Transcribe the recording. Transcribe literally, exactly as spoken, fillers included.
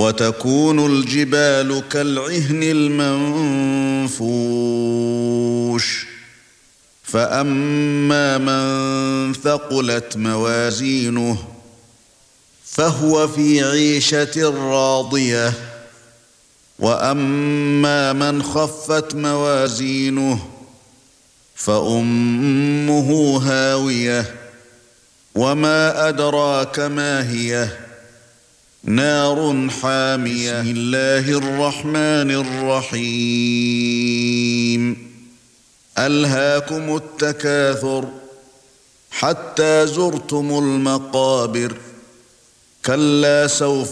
وتكون الجبال كالعهن المنفوش فأما من ثقلت موازينه فهو في عيشة راضية وأما من خفت موازينه فأمه هاوية وما أدراك ما هي نار حامية. بسم الله الرحمن الرحيم ألهاكم التكاثر حتى زرتم المقابر كلا سوف